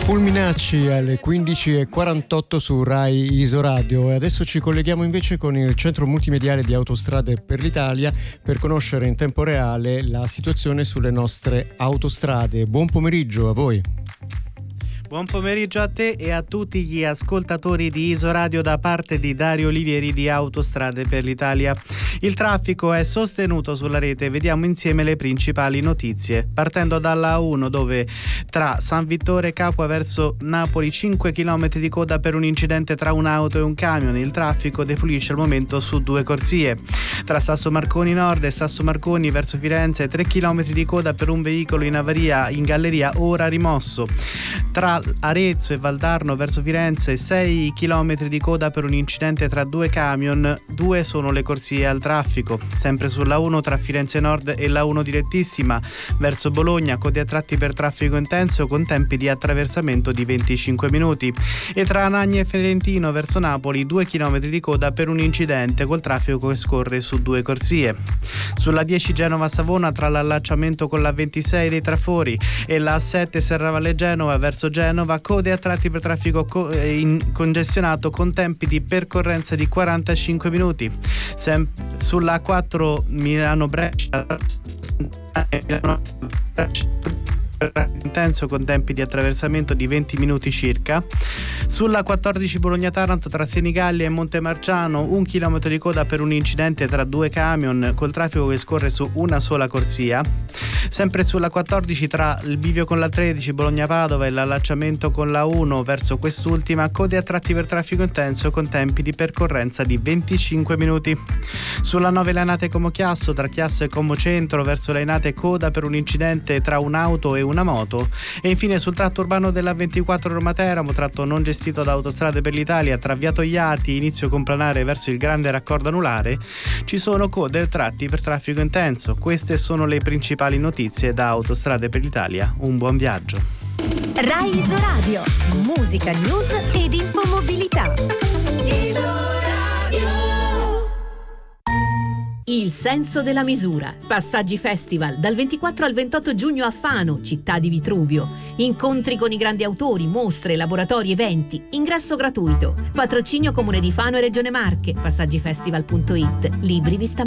Fulminacci alle 15:48 su Rai Isoradio, e adesso ci colleghiamo invece con il centro multimediale di Autostrade per l'Italia per conoscere in tempo reale la situazione sulle nostre autostrade. Buon pomeriggio a voi. Buon pomeriggio a te e a tutti gli ascoltatori di Isoradio da parte di Dario Olivieri di Autostrade per l'Italia. Il traffico è sostenuto sulla rete, vediamo insieme le principali notizie. Partendo dalla A1, dove tra San Vittore e Capua verso Napoli 5 km di coda per un incidente tra un'auto e un camion. Il traffico defluisce al momento su due corsie. Tra Sasso Marconi Nord e Sasso Marconi verso Firenze 3 km di coda per un veicolo in avaria in galleria, ora rimosso. Tra Arezzo e Valdarno verso Firenze 6 km di coda per un incidente tra due camion, 2 sono le corsie al traffico. Sempre sulla 1 tra Firenze Nord e la 1 direttissima verso Bologna, code a tratti per traffico intenso con tempi di attraversamento di 25 minuti. E tra Anagni e Ferentino verso Napoli 2 km di coda per un incidente col traffico che scorre su due corsie. Sulla 10 Genova Savona tra l'allacciamento con la 26 dei Trafori e la 7 Serravalle Genova verso Genova, code a tratti per traffico congestionato con tempi di percorrenza di 45 minuti. Sulla 4 Milano-Brescia intenso con tempi di attraversamento di 20 minuti circa. Sulla 14 Bologna-Taranto tra Senigallia e Montemarciano 1 chilometro di coda per un incidente tra due camion col traffico che scorre su una sola corsia. Sempre sulla 14 tra il bivio con la 13 Bologna-Padova e l'allacciamento con la 1 verso quest'ultima, code a tratti per traffico intenso con tempi di percorrenza di 25 minuti. Sulla 9 Lainate Como Chiasso tra Chiasso e Como Centro verso Lainate, coda per un incidente tra un'auto e una moto. E infine sul tratto urbano della 24 Roma Teramo, tratto non gestito da Autostrade per l'Italia, tra Via Togliatti inizio complanare verso il grande raccordo anulare, ci sono code e tratti per traffico intenso. Queste sono le principali notizie da Autostrade per l'Italia. Un buon viaggio. Rai Isoradio, musica, news ed infomobilità. Il senso della misura. Passaggi Festival dal 24 al 28 giugno a Fano, città di Vitruvio. Incontri con i grandi autori, mostre, laboratori, eventi. Ingresso gratuito. Patrocinio Comune di Fano e Regione Marche. Passagifestival.it. Libri vista